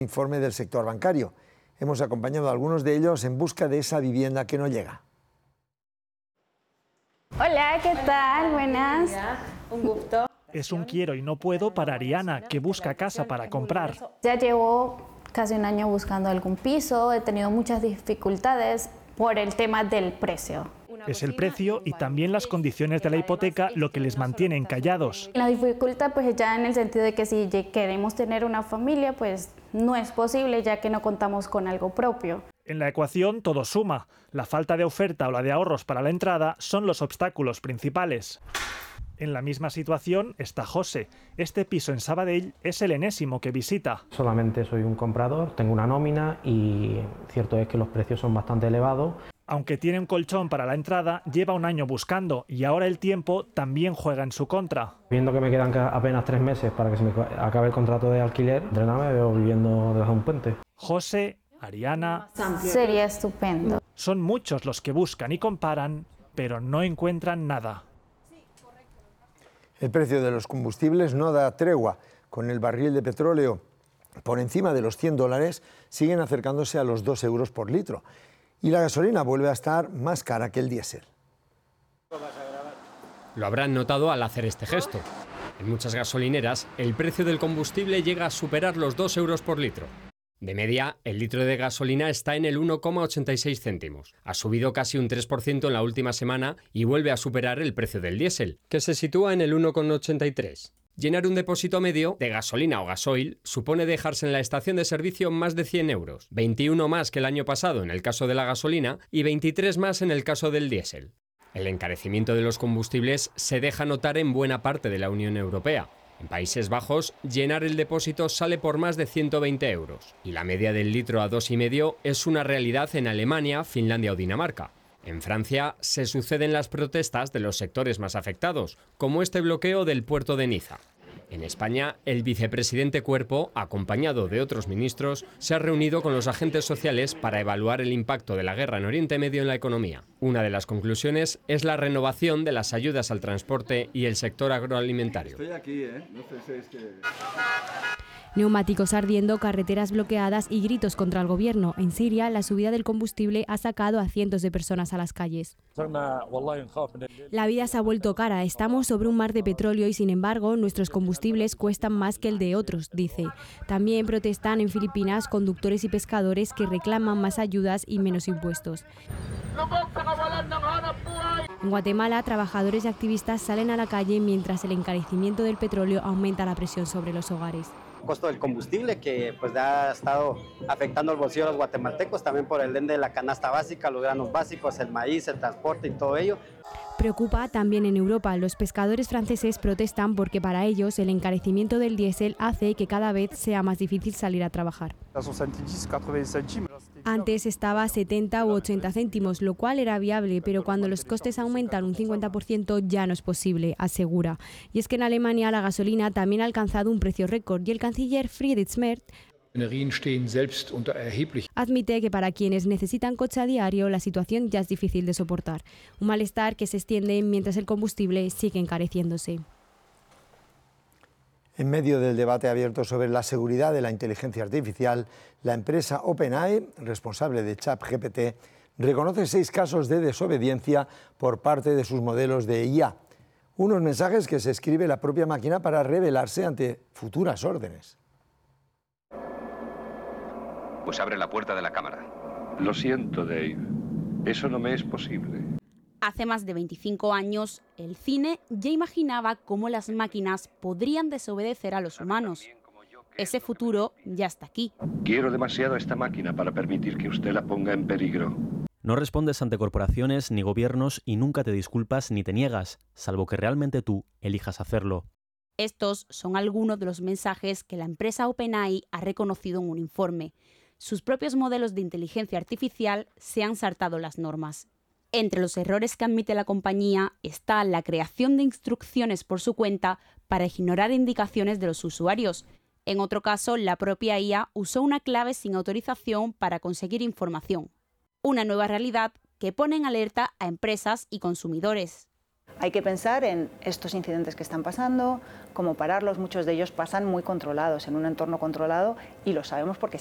Informe del sector bancario. Hemos acompañado a algunos de ellos en busca de esa vivienda que no llega. Hola, ¿qué tal? Buenas. Un gusto. Es un quiero y no puedo para Ariana, que busca casa para comprar. Ya llevo casi un año buscando algún piso, he tenido muchas dificultades por el tema del precio. Es el precio y también las condiciones de la hipoteca lo que les mantienen callados. La dificultad pues ya en el sentido de que si queremos tener una familia pues no es posible ya que no contamos con algo propio. En la ecuación todo suma. La falta de oferta o la de ahorros para la entrada son los obstáculos principales. En la misma situación está José. Este piso en Sabadell es el enésimo que visita. Solamente soy un comprador, tengo una nómina y cierto es que los precios son bastante elevados. Aunque tiene un colchón para la entrada, lleva un año buscando y ahora el tiempo también juega en su contra. Viendo que me quedan apenas 3 meses para que se me acabe el contrato de alquiler, de nada me veo viviendo debajo de un puente. José, Ariana... Sería estupendo. Son muchos los que buscan y comparan, pero no encuentran nada. El precio de los combustibles no da tregua. Con el barril de petróleo por encima de los $100, siguen acercándose a los 2 euros por litro. Y la gasolina vuelve a estar más cara que el diésel. Lo habrán notado al hacer este gesto. En muchas gasolineras, el precio del combustible llega a superar los 2 euros por litro. De media, el litro de gasolina está en el 1,86 céntimos. Ha subido casi un 3% en la última semana y vuelve a superar el precio del diésel, que se sitúa en el 1,83. Llenar un depósito medio de gasolina o gasoil supone dejarse en la estación de servicio más de 100 euros, 21 más que el año pasado en el caso de la gasolina y 23 más en el caso del diésel. El encarecimiento de los combustibles se deja notar en buena parte de la Unión Europea. En Países Bajos, llenar el depósito sale por más de 120 euros y la media del litro a 2,5 es una realidad en Alemania, Finlandia o Dinamarca. En Francia se suceden las protestas de los sectores más afectados, como este bloqueo del puerto de Niza. En España, el vicepresidente Cuerpo, acompañado de otros ministros, se ha reunido con los agentes sociales para evaluar el impacto de la guerra en Oriente Medio en la economía. Una de las conclusiones es la renovación de las ayudas al transporte y el sector agroalimentario. Estoy aquí, no sé si es que... Neumáticos ardiendo, carreteras bloqueadas y gritos contra el gobierno. En Siria, la subida del combustible ha sacado a cientos de personas a las calles. La vida se ha vuelto cara, estamos sobre un mar de petróleo y sin embargo nuestros combustibles cuestan más que el de otros, dice. También protestan en Filipinas conductores y pescadores que reclaman más ayudas y menos impuestos. En Guatemala, trabajadores y activistas salen a la calle mientras el encarecimiento del petróleo aumenta la presión sobre los hogares. El costo del combustible que pues ha estado afectando el bolsillo de los guatemaltecos, también por el ende de la canasta básica, los granos básicos, el maíz, el transporte y todo ello. Preocupa también en Europa. Los pescadores franceses protestan porque para ellos el encarecimiento del diésel hace que cada vez sea más difícil salir a trabajar. Antes estaba a 70 u 80 céntimos, lo cual era viable, pero cuando los costes aumentan un 50% ya no es posible, asegura. Y es que en Alemania la gasolina también ha alcanzado un precio récord y el canciller Friedrich Merz admite que para quienes necesitan coche a diario la situación ya es difícil de soportar. Un malestar que se extiende mientras el combustible sigue encareciéndose. En medio del debate abierto sobre la seguridad de la inteligencia artificial, la empresa OpenAI, responsable de ChatGPT, reconoce 6 casos de desobediencia por parte de sus modelos de IA. Unos mensajes que se escribe la propia máquina para rebelarse ante futuras órdenes. Pues abre la puerta de la cámara. Lo siento, Dave. Eso no me es posible. Hace más de 25 años, el cine ya imaginaba cómo las máquinas podrían desobedecer a los humanos. Ese futuro ya está aquí. Quiero demasiado a esta máquina para permitir que usted la ponga en peligro. No respondes ante corporaciones ni gobiernos y nunca te disculpas ni te niegas, salvo que realmente tú elijas hacerlo. Estos son algunos de los mensajes que la empresa OpenAI ha reconocido en un informe. Sus propios modelos de inteligencia artificial se han saltado las normas. Entre los errores que admite la compañía está la creación de instrucciones por su cuenta para ignorar indicaciones de los usuarios. En otro caso, la propia IA usó una clave sin autorización para conseguir información. Una nueva realidad que pone en alerta a empresas y consumidores. Hay que pensar en estos incidentes que están pasando, cómo pararlos. Muchos de ellos pasan muy controlados, en un entorno controlado, y lo sabemos porque